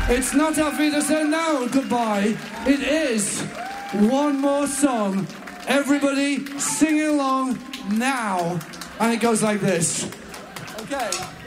It's not Auf Wiedersehen now, goodbye. It is one more song. Everybody sing along now. And it goes like this. Okay.